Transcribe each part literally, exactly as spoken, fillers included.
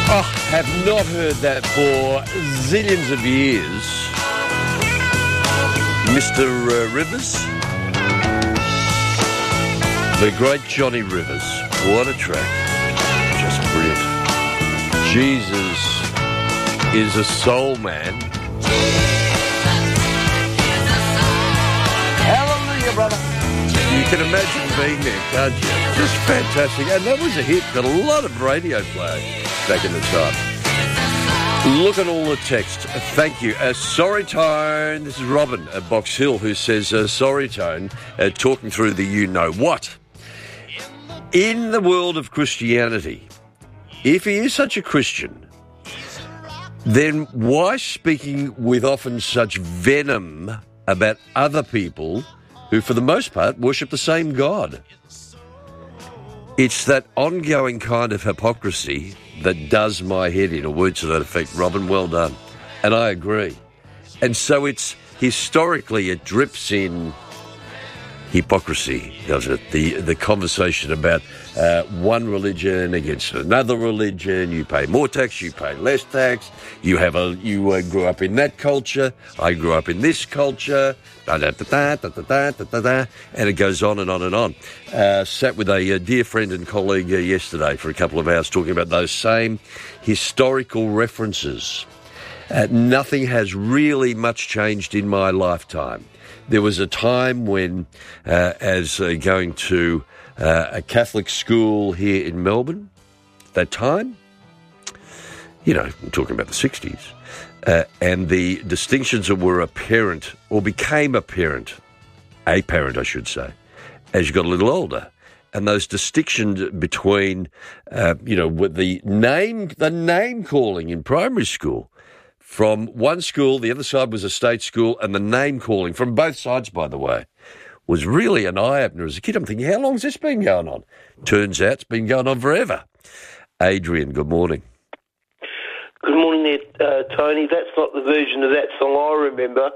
Oh, have not heard that for zillions of years. Mister Uh, Rivers. The great Johnny Rivers. What a track. Just brilliant. Jesus is a soul man. Hallelujah, brother. You can imagine being there, can't you? Just fantastic. And that was a hit. Got a lot of radio play back in the time. Look at all the text. Thank you. Uh, sorry, Tone. This is Robin at Box Hill who says, uh, sorry, Tone, uh, talking through the you-know-what. In the world of Christianity, if he is such a Christian, then why speaking with often such venom about other people who, for the most part, worship the same God? It's that ongoing kind of hypocrisy that does my head in, or words to that effect. Robin, well done. And I agree. And so it's historically, it drips in hypocrisy, doesn't it? The the conversation about uh, one religion against another religion. You pay more tax, you pay less tax. You have a you uh, grew up in that culture. I grew up in this culture. Da, da, da, da, da, da, da, da, da, and it goes on and on and on. Uh, sat with a, a dear friend and colleague uh, yesterday for a couple of hours talking about those same historical references. Uh, nothing has really much changed in my lifetime. There was a time when, uh, as uh, going to uh, a Catholic school here in Melbourne, that time, you know, I'm talking about the sixties, uh, and the distinctions that were apparent, or became apparent, apparent I should say, as you got a little older. And those distinctions between, uh, you know, with the name, the name calling in primary school, from one school, the other side was a state school, and the name calling, from both sides, by the way, was really an eye-opener. As a kid, I'm thinking, how long's this been going on? Turns out it's been going on forever. Adrian, good morning. Good morning there, uh, Tony. That's not the version of that song I remember.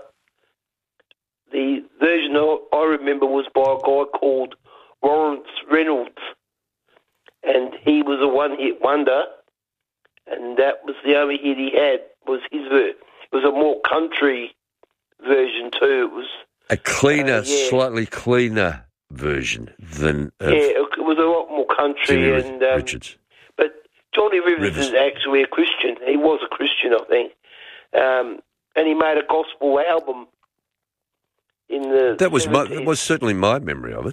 The version I remember was by a guy called Lawrence Reynolds, and he was a one-hit wonder, and that was the only hit he had, was his version. It was a more country version too. It was a cleaner, uh, yeah. slightly cleaner version than yeah. It was a lot more country. Jimmy and um, Richards. But Johnny Rivers, Rivers is actually a Christian. He was a Christian, I think, um, and he made a gospel album in the. That was my, that was certainly my memory of it.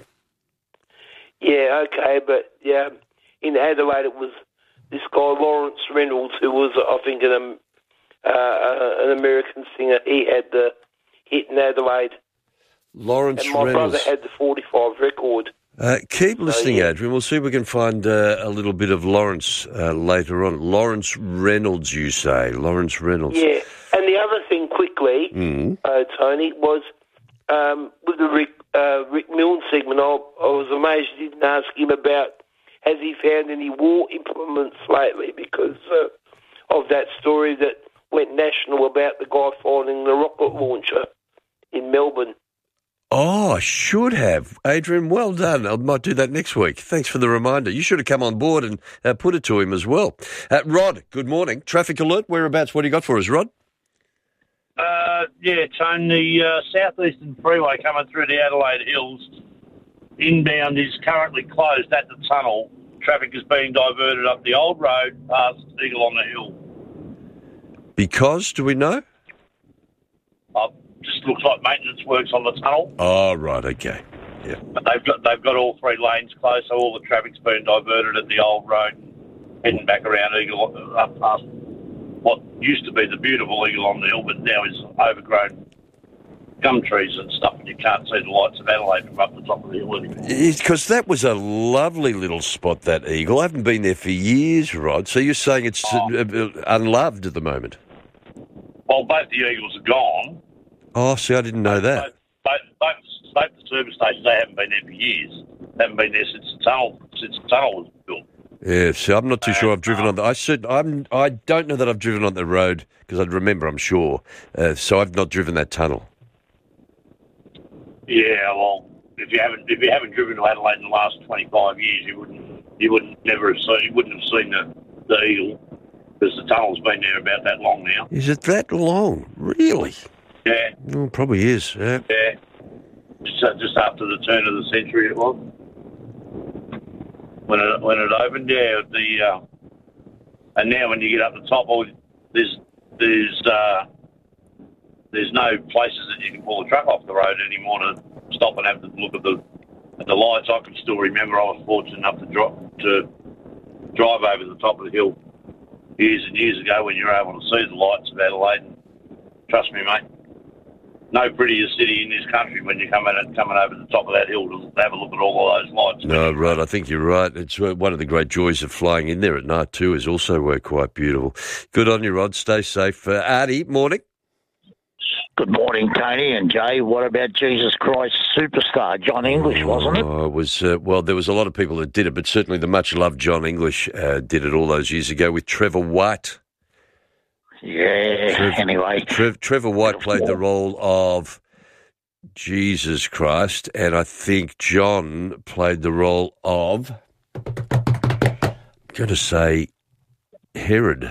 Yeah, okay, but yeah, in Adelaide it was this guy Lawrence Reynolds, who was, I think, an um, uh, an American singer. He had the hit in Adelaide. Lawrence and my Reynolds. brother had the forty-five record. Uh, keep so, listening, yeah. Adrian. We'll see if we can find uh, a little bit of Lawrence uh, later on. Lawrence Reynolds, you say? Lawrence Reynolds. Yeah, and the other thing, quickly, mm. uh, Tony, was um, with the Rick, uh, Rick Milne segment, I, I was amazed you didn't ask him about has he found any war implements lately because uh, of that story that went national about the guy finding the rocket launcher in Melbourne. Oh, I should have. Adrian, well done. I might do that next week. Thanks for the reminder. You should have come on board and uh, put it to him as well. Uh, Rod, good morning. Traffic alert, whereabouts? What do you got for us, Rod? Uh, yeah, Tone, the uh, southeastern freeway coming through the Adelaide Hills, inbound is currently closed at the tunnel. Traffic is being diverted up the old road past Eagle on the Hill. Because, do we know? Uh, just looks like maintenance works on the tunnel. Oh, right, okay. Yeah. But they've got they've got all three lanes closed, so all the traffic's been diverted at the old road, heading back around Eagle up past what used to be the beautiful Eagle on the Hill, but now is overgrown gum trees and stuff, and you can't see the lights of Adelaide from up the top of the hill anymore. Because that was a lovely little spot, that Eagle. I haven't been there for years, Rod. So you're saying it's oh. uh, unloved at the moment? Well, both the Eagles are gone. Oh, see, I didn't know that. Both, both, both, both the service stations, they haven't been there for years. They haven't been there since the tunnel, since the tunnel was built. Yeah, so I'm not too sure I've driven on the... I said I'm. I don't know that I've driven on the road, because I'd remember, I'm sure. Uh, so I've not driven that tunnel. Yeah, well, if you haven't if you haven't driven to Adelaide in the last twenty-five years, you wouldn't you wouldn't never have seen you wouldn't have seen the, the Eagle. because the tunnel's been there about that long now. Is it that long? Really? Yeah. Well, probably is, yeah. Yeah. So just after the turn of the century it was. When it when it opened, yeah, the uh, and now when you get up the top, all, there's there's uh, there's no places that you can pull a truck off the road anymore to stop and have to look at the at the lights. I can still remember I was fortunate enough to drop to drive over the top of the hill years and years ago when you were able to see the lights of Adelaide. And trust me, mate, no prettier city in this country when you're coming coming over the top of that hill to have a look at all of those lights. No, right, I think you're right. It's uh, one of the great joys of flying in there at night too is also uh, quite beautiful. Good on you, Rod. Stay safe. Uh, Artie, morning. Good morning, Tony and Jay. What about Jesus Christ Superstar? John English, wasn't it? Oh, it was, uh, well, there was a lot of people that did it, but certainly the much-loved John English uh, did it all those years ago with Trevor White. Yeah, Trev, anyway. Trev, Trevor White played the role of Jesus Christ, and I think John played the role of, I'm going to say, Herod.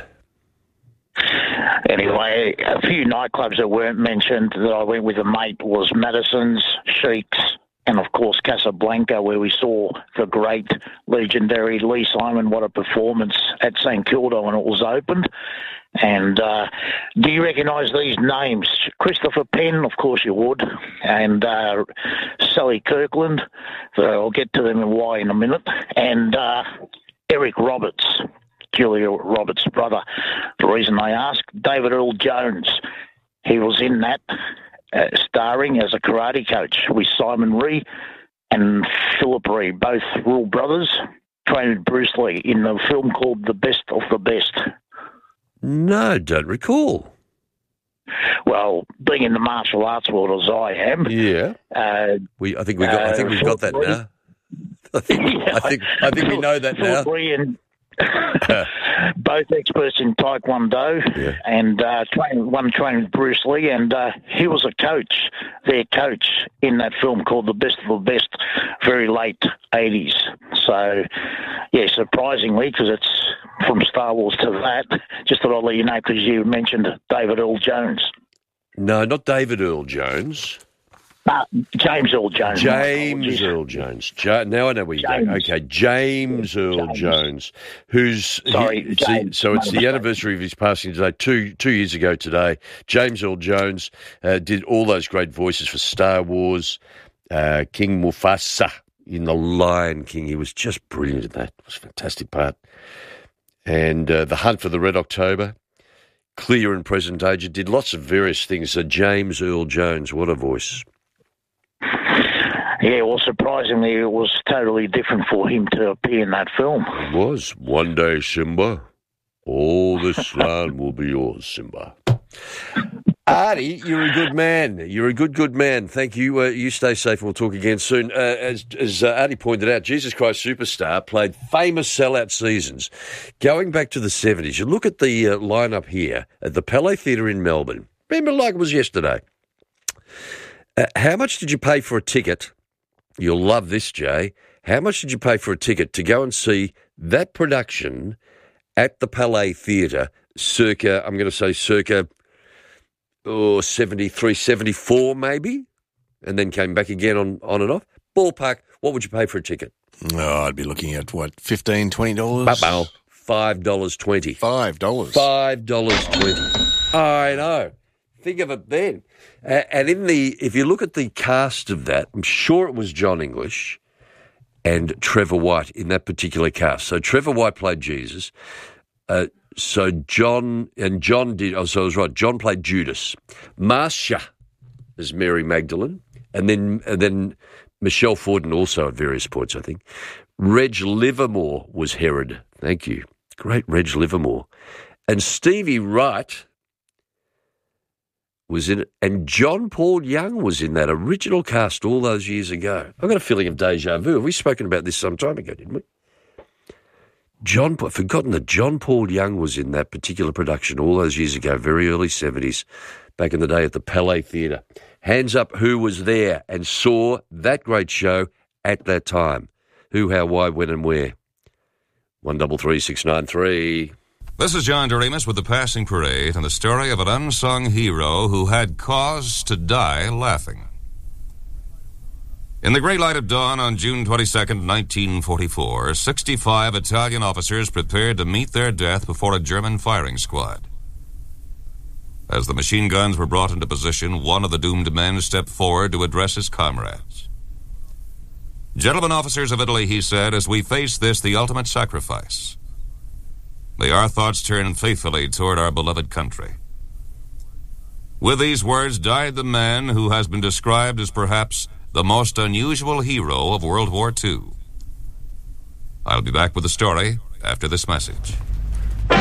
Anyway, a few nightclubs that weren't mentioned that I went with a mate was Madison's, Sheik's, and of course Casablanca, where we saw the great legendary Lee Simon. What a performance at St Kilda when it was opened. And uh, do you recognise these names? Christopher Penn, of course you would, and uh, Sally Kirkland. So I'll get to them and why in a minute. And uh, Eric Roberts, Julia Roberts' brother. The reason I ask, David Earl Jones, he was in that, uh, starring as a karate coach with Simon Ree and Philip Ree, both real brothers, trained with Bruce Lee in a film called The Best of the Best. No, don't recall. Well, being in the martial arts world as I am, yeah, uh, we I think we got uh, I think we've got that Ree, now. I think yeah, I think I think we know that Philip now. Ree and both experts in Taekwondo, yeah. and uh, trained, one trained with Bruce Lee, and uh, he was a coach, their coach in that film called The Best of the Best, very late eighties. So, yeah, surprisingly, because it's from Star Wars to that, just thought I'd let you know because you mentioned David Earl Jones. No, not David Earl Jones. Uh, James Earl Jones. James Earl Jones. Jo- now I know where you're going. Okay, James Earl James. Jones, who's sorry. He, James. so it's the anniversary of his passing today. Two two years ago today, James Earl Jones uh, did all those great voices for Star Wars, uh, King Mufasa in The Lion King. He was just brilliant at that. It was a fantastic part. And uh, The Hunt for the Red October, Clear and Present Age. It did lots of various things. So James Earl Jones, what a voice. Yeah, well, surprisingly, it was totally different for him to appear in that film. It was. One day, Simba, all this land will be yours, Simba. Artie, you're a good man. You're a good, good man. Thank you. Uh, you stay safe and we'll talk again soon. Uh, as as uh, Artie pointed out, Jesus Christ Superstar played famous sellout seasons going back to the seventies. You look at the uh, lineup here at the Palais Theatre in Melbourne. Remember like it was yesterday. Uh, how much did you pay for a ticket? You'll love this, Jay. How much did you pay for a ticket to go and see that production at the Palais Theatre circa, I'm going to say circa oh, seventy-three, seventy-four maybe, and then came back again on, on and off? Ballpark, what would you pay for a ticket? Oh, I'd be looking at, what, fifteen dollars, twenty dollars? Ba-bow. five dollars twenty. five dollars. five dollars twenty. I know. Think of it then. Uh, and in the, if you look at the cast of that, I'm sure it was John English and Trevor White in that particular cast. So Trevor White played Jesus. Uh, so John, and John did, oh, so I was right, John played Judas. Marcia as Mary Magdalene. And then, and then Michelle Forden also at various points, I think. Reg Livermore was Herod. Thank you. Great Reg Livermore. And Stevie Wright was in it, and John Paul Young was in that original cast all those years ago. I've got a feeling of deja vu. We've spoken about this some time ago, didn't we? John, I've forgotten that John Paul Young was in that particular production all those years ago, very early seventies, back in the day at the Palais Theatre. Hands up who was there and saw that great show at that time. Who, how, why, when and where. One double three six nine three. This is John Doremus with The Passing Parade and the story of an unsung hero who had cause to die laughing. In the grey light of dawn on June twenty-second, nineteen forty-four, sixty-five Italian officers prepared to meet their death before a German firing squad. As the machine guns were brought into position, one of the doomed men stepped forward to address his comrades. "Gentlemen officers of Italy," he said, "as we face this, the ultimate sacrifice, may our thoughts turn faithfully toward our beloved country." With these words died the man who has been described as perhaps the most unusual hero of World War Two. I'll be back with the story after this message. We're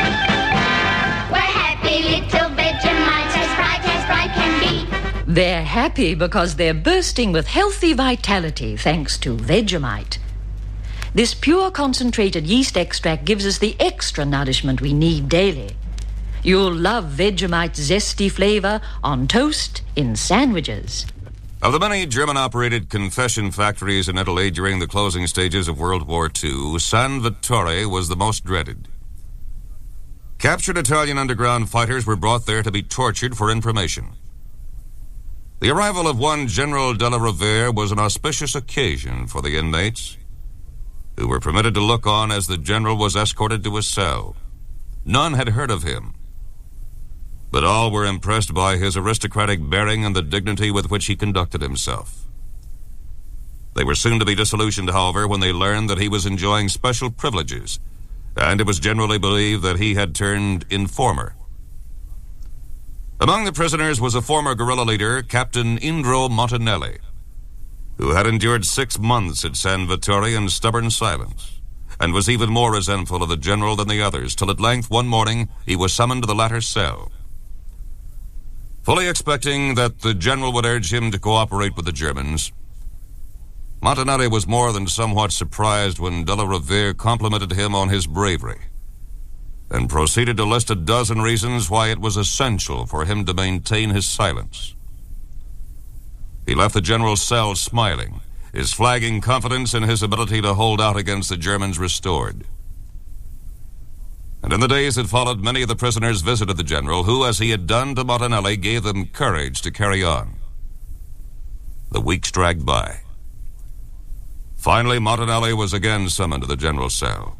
happy little Vegemites, as bright as bright can be. They're happy because they're bursting with healthy vitality thanks to Vegemite. This pure concentrated yeast extract gives us the extra nourishment we need daily. You'll love Vegemite's zesty flavor on toast, in sandwiches. Of the many German-operated confession factories in Italy during the closing stages of World War Two, San Vittore was the most dreaded. Captured Italian underground fighters were brought there to be tortured for information. The arrival of one General Della Rovere was an auspicious occasion for the inmates, who were permitted to look on as the general was escorted to his cell. None had heard of him, but all were impressed by his aristocratic bearing and the dignity with which he conducted himself. They were soon to be disillusioned, however, when they learned that he was enjoying special privileges, and it was generally believed that he had turned informer. Among the prisoners was a former guerrilla leader, Captain Indro Montanelli, who had endured six months at San Vittore in stubborn silence, and was even more resentful of the general than the others, till at length one morning he was summoned to the latter's cell. Fully expecting that the general would urge him to cooperate with the Germans, Montanelli was more than somewhat surprised when Della Rovere complimented him on his bravery and proceeded to list a dozen reasons why it was essential for him to maintain his silence. He left the general's cell smiling, his flagging confidence in his ability to hold out against the Germans restored. And in the days that followed, many of the prisoners visited the general, who, as he had done to Montanelli, gave them courage to carry on. The weeks dragged by. Finally, Montanelli was again summoned to the general's cell.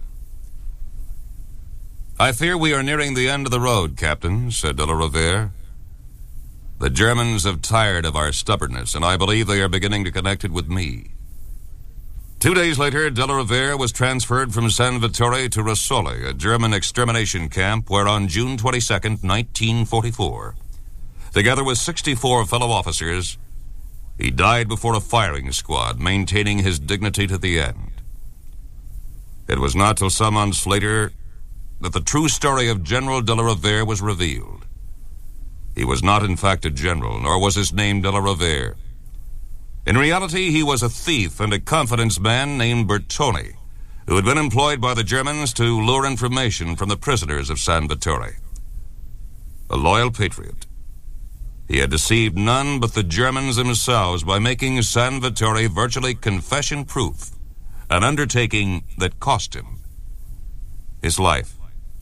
"I fear we are nearing the end of the road, Captain," said Della Rovere. "The Germans have tired of our stubbornness, and I believe they are beginning to connect it with me." Two days later, Della Rovere was transferred from San Vittore to Rosoli, a German extermination camp where on June twenty-second, nineteen forty-four, together with sixty-four fellow officers, he died before a firing squad, maintaining his dignity to the end. It was not till some months later that the true story of General Della Rovere was revealed. He was not, in fact, a general, nor was his name Della Rovere. In reality, he was a thief and a confidence man named Bertoni, who had been employed by the Germans to lure information from the prisoners of San Vittore. A loyal patriot, he had deceived none but the Germans themselves by making San Vittore virtually confession-proof, an undertaking that cost him his life.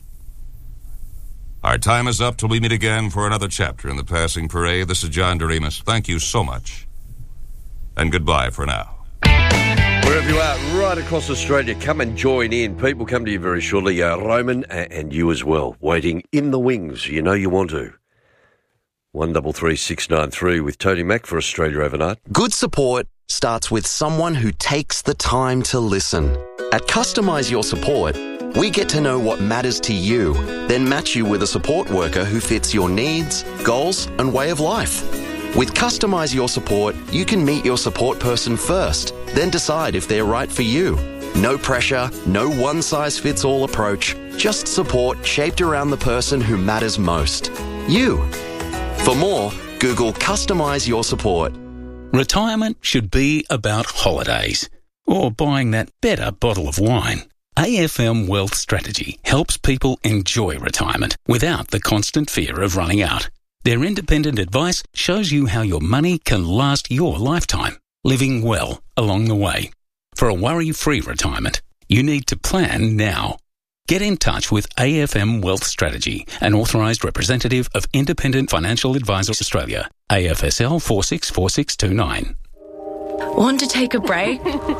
Our time is up till we meet again for another chapter in The Passing Parade. This is John Doremus. Thank you so much, and goodbye for now. Wherever you are, right across Australia, come and join in. People come to you very shortly. Uh, Roman, uh, and you as well, waiting in the wings. You know you want to. one three three six nine three with Tony Mack for Australia Overnight. Good support starts with someone who takes the time to listen. At Customise Your Support, we get to know what matters to you, then match you with a support worker who fits your needs, goals, and way of life. With Customise Your Support, you can meet your support person first, then decide if they're right for you. No pressure, no one-size-fits-all approach, just support shaped around the person who matters most. You. For more, Google Customise Your Support. Retirement should be about holidays or buying that better bottle of wine. A F M Wealth Strategy helps people enjoy retirement without the constant fear of running out. Their independent advice shows you how your money can last your lifetime, living well along the way. For a worry-free retirement, you need to plan now. Get in touch with A F M Wealth Strategy, an authorised representative of Independent Financial Advisors Australia, A F S L four six four six two nine. Want to take a break?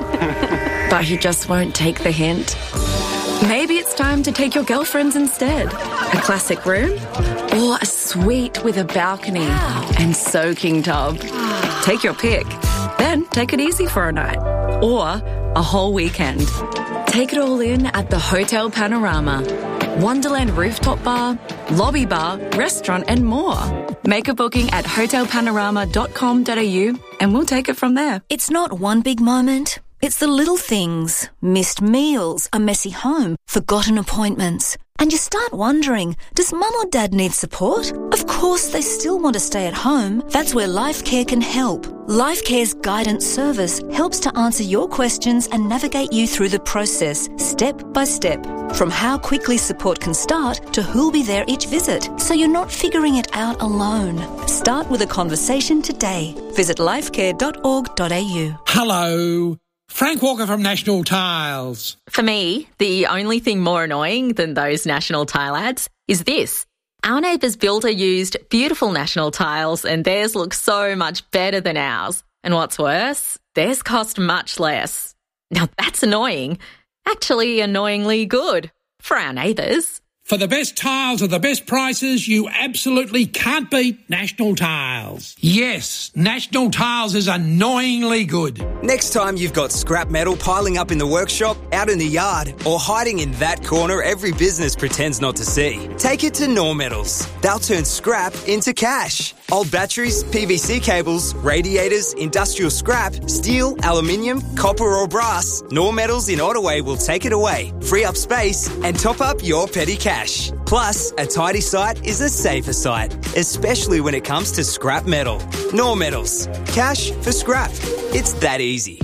But he just won't take the hint. Maybe it's time to take your girlfriends instead. A classic room? Or a suite with a balcony and soaking tub. Take your pick. Then take it easy for a night. Or a whole weekend. Take it all in at the Hotel Panorama. Wonderland rooftop bar, lobby bar, restaurant and more. Make a booking at hotel panorama dot com dot a u and we'll take it from there. It's not one big moment. It's the little things. Missed meals, a messy home, forgotten appointments. And you start wondering, does mum or dad need support? Of course they still want to stay at home. That's where LifeCare can help. LifeCare's guidance service helps to answer your questions and navigate you through the process, step by step. From how quickly support can start to who'll be there each visit, so you're not figuring it out alone. Start with a conversation today. Visit lifecare dot org dot a u. Hello. Frank Walker from National Tiles. For me, the only thing more annoying than those National Tile ads is this. Our neighbour's builder used beautiful National Tiles and theirs looks so much better than ours. And what's worse, theirs cost much less. Now that's annoying. Actually annoyingly good for our neighbours. For the best tiles at the best prices, you absolutely can't beat National Tiles. Yes, National Tiles is annoyingly good. Next time you've got scrap metal piling up in the workshop, out in the yard, or hiding in that corner every business pretends not to see, take it to Nor Metals. They'll turn scrap into cash. Old batteries, P V C cables, radiators, industrial scrap, steel, aluminium, copper or brass, Nor Metals in Ottaway will take it away, free up space and top up your petty cash. Plus, a tidy site is a safer site, especially when it comes to scrap metal. Nor Metals. Cash for scrap. It's that easy.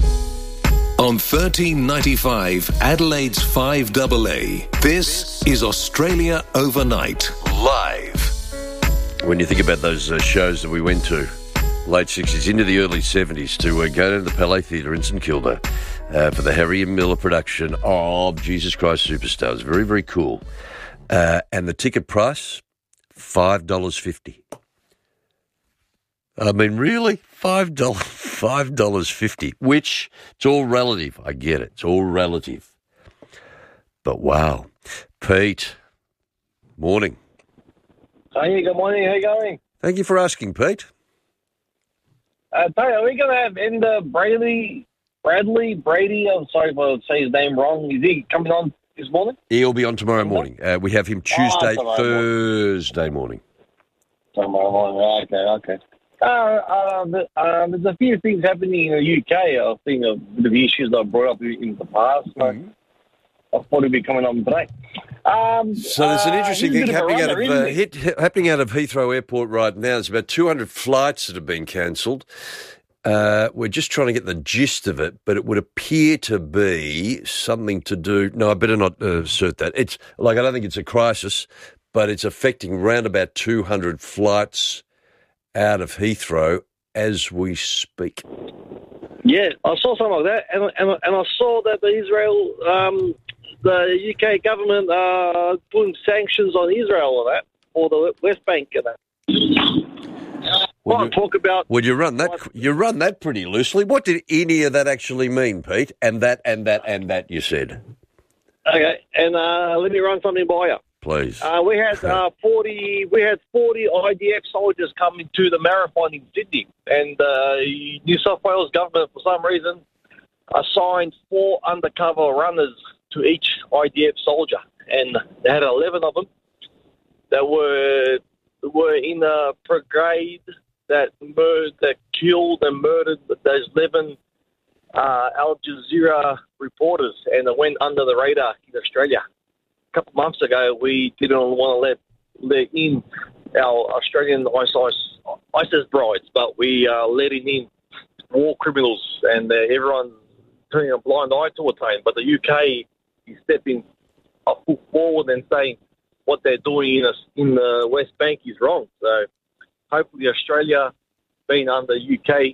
On thirteen ninety-five, Adelaide's five A A, this is Australia Overnight, live. When you think about those uh, shows that we went to, late sixties into the early seventies, to uh, go to the Palais Theatre in St Kilda uh, for the Harry and Miller production of Jesus Christ Superstar. It was very, very cool. Uh, and the ticket price, five dollars fifty. I mean, really? five dollars five dollars fifty, which, it's all relative. I get it. It's all relative. But wow. Pete, morning. Hey, good morning. How you going? Thank you for asking, Pete. Uh, tell you, are we going to have Ender Bradley, Bradley, Brady, I'm sorry if I say his name wrong. Is he coming on this morning? He'll be on tomorrow morning. Uh, we have him Tuesday, oh, Thursday morning. Tomorrow morning, okay, okay. Uh, uh, uh, there's a few things happening in the U K. I think a bit of issues that I brought up in the past. So mm-hmm. I thought he'd be coming on today. Um, so there's an interesting uh, thing happening out, of, uh, hit, happening out of Heathrow Airport right now. There's about two hundred flights that have been cancelled. Uh, we're just trying to get the gist of it, but it would appear to be something to do... No, I better not uh, assert that. It's like, I don't think it's a crisis, but it's affecting round about two hundred flights out of Heathrow as we speak. Yeah, I saw something like that, and, and, and I saw that the Israel... Um, the U K government uh, putting sanctions on Israel and that, or the West Bank and that. Well, you, talk about. Well, you run that. You run that pretty loosely. What did any of that actually mean, Pete? And that, and that, and that. You said. Okay, and uh, let me run something by you, please. Uh, we had uh, forty. We had forty I D F soldiers coming to the marathon in Sydney, and uh, New South Wales government, for some reason, assigned four undercover runners to each I D F soldier, and they had eleven of them that were were in a brigade that murdered, that killed and murdered those eleven uh, Al Jazeera reporters, and it went under the radar in Australia. A couple of months ago, we didn't want to let let in our Australian ISIS, ISIS brides, but we uh, letting in war criminals, and uh, everyone turning a blind eye to it. But the U K is stepping a foot forward and saying what they're doing in, a, in the West Bank is wrong. So hopefully Australia, being under U K,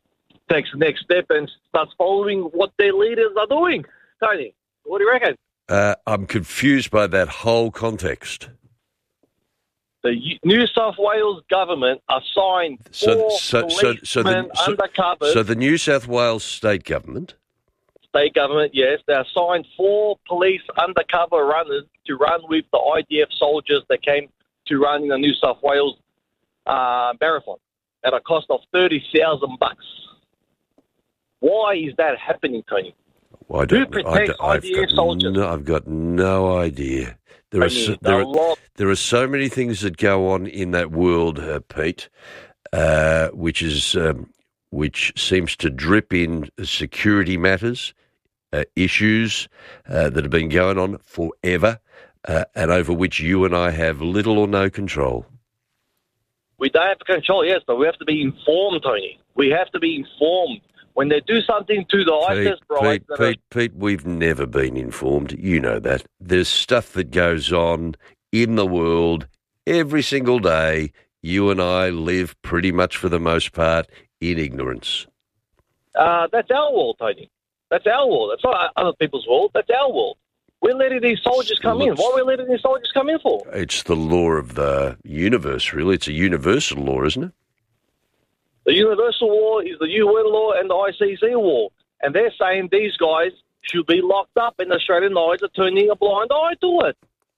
takes the next step and starts following what their leaders are doing. Tony, what do you reckon? Uh, I'm confused by that whole context. The New South Wales government assigned So, four so, so, so, policemen the, so, undercover. so the New South Wales state government. State government, yes, they assigned four police undercover runners to run with the I D F soldiers that came to run in the New South Wales uh, marathon at a cost of thirty thousand bucks. Why is that happening, Tony? Well, I don't, Who protects I I D F got soldiers? No, I've got no idea. There are, Tony, so, there, a are, lot- there are so many things that go on in that world, uh, Pete, uh, which is um, which seems to drip in security matters, uh, issues uh, that have been going on forever, uh, and over which you and I have little or no control. We don't have control, yes, but we have to be informed, Tony. We have to be informed. When they do something to the Pete, ISIS brides... Pete, Pete, Pete, we've never been informed. You know that. There's stuff that goes on in the world every single day. You and I live pretty much for the most part in ignorance. Uh, that's our world, Tony. That's our world. That's not other people's world. That's our world. We're letting these soldiers come in. What are we letting these soldiers come in for? It's the law of the universe, really. It's a universal law, isn't it? The universal law is the U N law and the I C C law. And they're saying these guys should be locked up, and Australian eyes are turning a blind eye to it.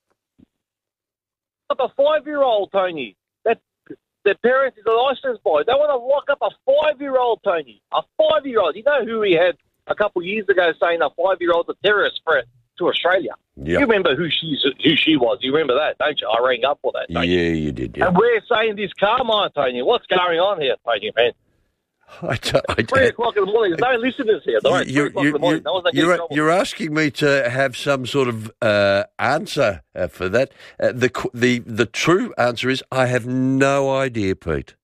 Up a five-year-old, Tony. That their parents is a license boy. They want to lock up a five-year-old, Tony. A five-year-old. You know who we had a couple of years ago saying a five-year-old's a terrorist threat to Australia? Yeah. You remember who she's who she was? You remember that, don't you? I rang up for that. Don't Yeah, you? you did, yeah. And we're saying this Carmine, Tony. What's going on here, Tony, man? I don't, I Three o'clock in the morning. There's no listeners here. All right, You're, three o'clock you're, in the morning. No one's gonna get in you're, trouble. you're asking me to have some sort of uh, answer uh, for that. Uh, the qu- the the true answer is I have no idea, Pete.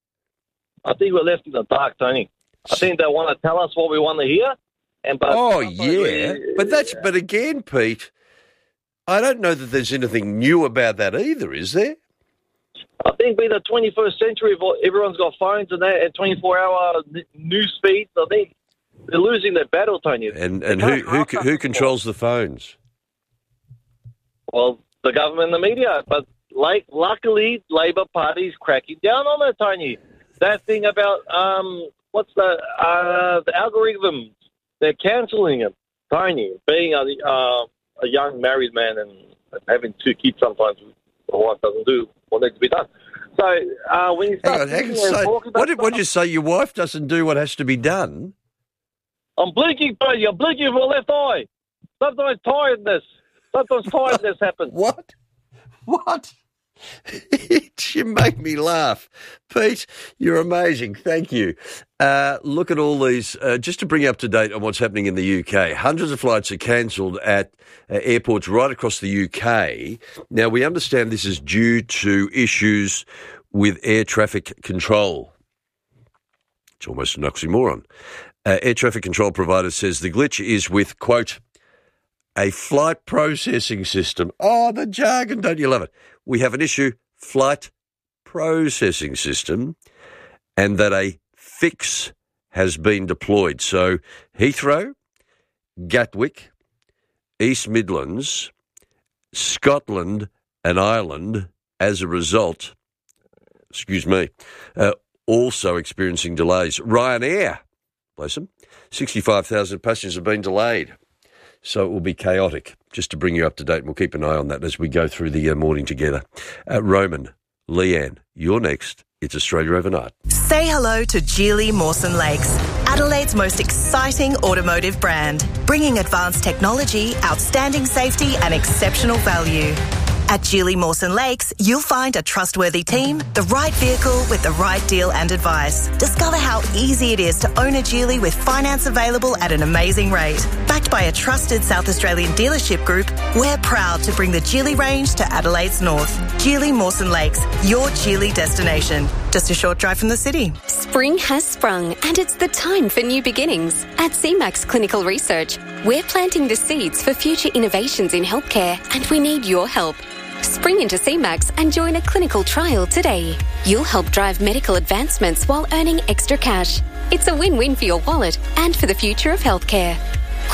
I think we're left in the dark, Tony. I think they want to tell us what we want to hear. And but Oh yeah, but that's but again, Pete, I don't know that there's anything new about that either, is there? I think in the twenty-first century, everyone's got phones and that, and twenty-four hour news feeds. I think they're losing their battle, Tony. And and who who c- who controls the phones? Well, the government and the media. But like, luckily, Labor Party's cracking down on it, Tony. That thing about um, what's the uh, the algorithms? They're cancelling it, Tony. Being a uh, a young married man and having two kids, sometimes my wife doesn't do what needs to be done. So uh, when you start Hang on, hang on, thinking and say- talking about what did what did you stuff- say? Your wife doesn't do what has to be done. I'm blinking, Tony. I'm blinking with my left eye. Sometimes tiredness. Sometimes tiredness happens. What? What? You make me laugh. Pete, you're amazing. Thank you. Uh, look at all these, uh, just to bring you up to date on what's happening in the U K. Hundreds of flights are cancelled at uh, airports right across the U K. Now, we understand this is due to issues with air traffic control. It's almost an oxymoron. Uh, air traffic control provider says the glitch is with, quote, a flight processing system. Oh, the jargon, don't you love it? We have an issue, flight processing system, and that a fix has been deployed. So Heathrow, Gatwick, East Midlands, Scotland and Ireland, as a result, excuse me, uh, also experiencing delays. Ryanair, bless them, sixty-five thousand passengers have been delayed. So it will be chaotic, just to bring you up to date. We'll keep an eye on that as we go through the uh, morning together. Uh, Roman, Leanne, you're next. It's Australia Overnight. Say hello to Geely Mawson Lakes, Adelaide's most exciting automotive brand, bringing advanced technology, outstanding safety and exceptional value. At Geely Mawson Lakes, you'll find a trustworthy team, the right vehicle with the right deal and advice. Discover how easy it is to own a Geely with finance available at an amazing rate. Backed by a trusted South Australian dealership group, we're proud to bring the Geely range to Adelaide's north. Geely Mawson Lakes, your Geely destination. Just a short drive from the city. Spring has sprung and it's the time for new beginnings. At C MAX Clinical Research, we're planting the seeds for future innovations in healthcare and we need your help. Spring into C MAX and join a clinical trial today. You'll help drive medical advancements while earning extra cash. It's a win-win for your wallet and for the future of healthcare.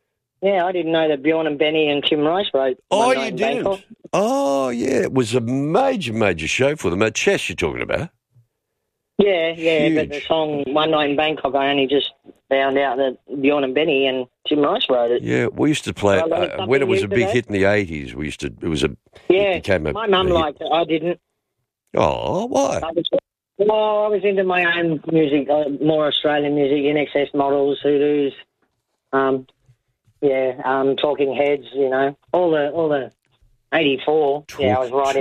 Yeah, I didn't know that Bjorn and Benny and Tim Rice wrote. Oh, One you Night in didn't? Bangkok. Oh, yeah. It was a major, major show for them. At Chess you're talking about? Yeah, yeah, Huge. but the song One Night in Bangkok, I only just found out that Bjorn and Benny and Tim Rice wrote it. Yeah, we used to play it. Well, I learned Uh, when it something was new a big today. hit in the eighties, we used to, it was a, Yeah, it became a, my mum a hit. liked it. I didn't. Oh, why? I was, well, I was into my own music, uh, more Australian music, In Excess Models, Hoodoos, um, yeah, um, Talking Heads, you know, all the, all the eighty-four. Yeah, I was right